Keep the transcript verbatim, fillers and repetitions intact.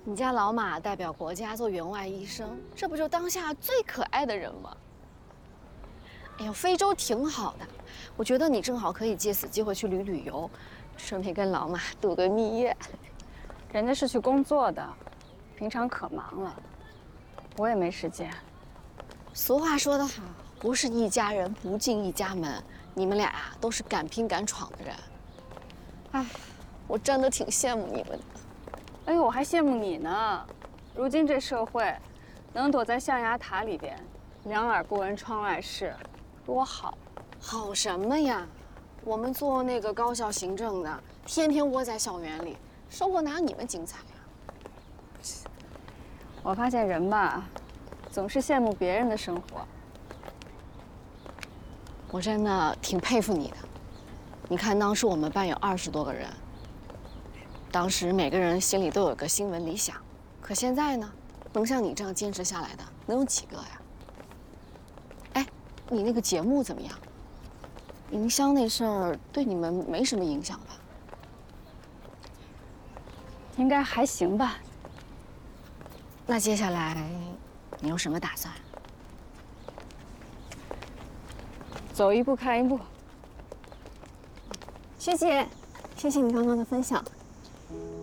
你家老马代表国家做员外医生，这不就当下最可爱的人吗？哎呦，非洲挺好的，我觉得你正好可以借此机会去旅旅游，顺便跟老马度个蜜月。 人家是去工作的，平常可忙了，我也没时间。 俗话说得好，不是一家人不进一家门。你们俩啊，都是敢拼敢闯的人。哎，我真的挺羡慕你们的。 哎呦，我还羡慕你呢。如今这社会，能躲在象牙塔里边，两耳不闻窗外事，多好。 好什么呀？我们做那个高校行政的，天天窝在校园里，生活哪有你们精彩呀？ 我发现人吧，总是羡慕别人的生活。 我真的挺佩服你的。你看，当时我们班有二十多个人，当时每个人心里都有个新闻理想，可现在呢，能像你这样坚持下来的，能有几个呀？哎，你那个节目怎么样？营销那事儿对你们没什么影响吧？ 应该还行吧。 那接下来你有什么打算？ 走一步看一步。 学姐，谢谢你刚刚的分享。